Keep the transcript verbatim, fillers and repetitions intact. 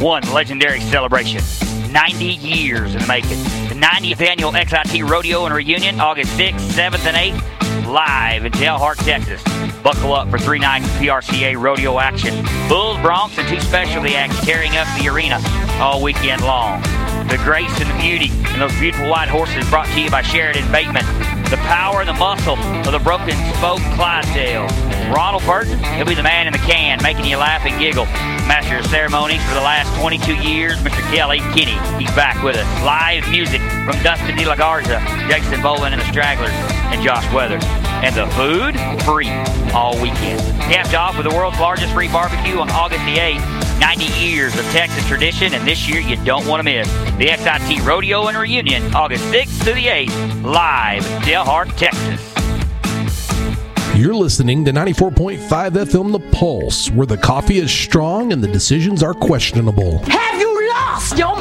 one legendary celebration. ninety years in the making. The ninetieth Annual X I T Rodeo and Reunion, August sixth, seventh, and eighth, live in Delhart, Texas. Buckle up for three nights of P R C A rodeo action. Bulls, Broncs, and two specialty acts tearing up the arena all weekend long. The grace and the beauty and those beautiful white horses brought to you by Sheridan Bateman. The power and the muscle of the Broken Spoke Clydesdale. Ronald Burton, he'll be the man in the can, making you laugh and giggle. Master of ceremonies for the last twenty-two years, Mister Kelly Kinney. He's back with us. Live music from Dustin De La Garza, Jason Boland and the Stragglers, and Josh Weathers. And the food, free all weekend. Capped off with the world's largest free barbecue on August the eighth. ninety years of Texas tradition, and this year you don't want to miss. The X I T Rodeo and Reunion, August sixth to the eighth, live in Delhart, Texas. You're listening to ninety-four point five F M The Pulse, where the coffee is strong and the decisions are questionable. Have you lost your